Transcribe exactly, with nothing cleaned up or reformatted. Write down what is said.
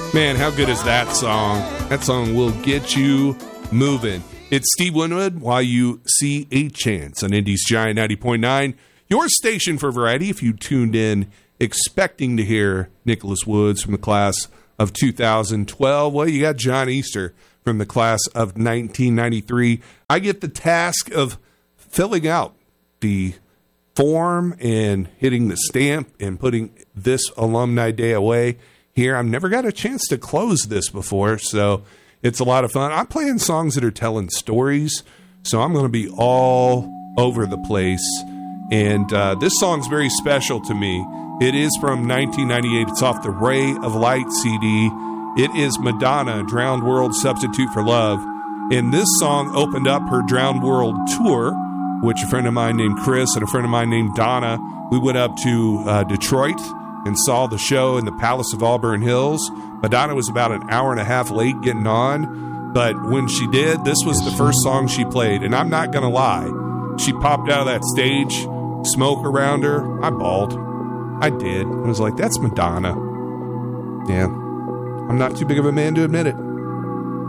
Man, how good is that song? That song will get you moving. It's Steve Winwood, Y U C A Chance on Indy's Giant ninety point nine. Your station for variety if you tuned in expecting to hear Nicholas Woods from the class of two thousand twelve. Well, you got John Easter from the class of nineteen ninety-three. I get the task of filling out the form and hitting the stamp and putting this Alumni Day away here. I've never got a chance to close this before, so it's a lot of fun. I'm playing songs that are telling stories, so I'm going to be all over the place. And uh, this song's very special to me. It is from nineteen ninety-eight. It's off the Ray of Light C D. It is Madonna, Drowned World Substitute for Love. And this song opened up her Drowned World tour, which a friend of mine named Chris and a friend of mine named Donna, we went up to uh, Detroit and saw the show in the Palace of Auburn Hills. Madonna was about an hour and a half late getting on, but when she did, this was the first song she played. And I'm not going to lie, she popped out of that stage, smoke around her. I bawled. I did. I was like, that's Madonna. Yeah. I'm not too big of a man to admit it.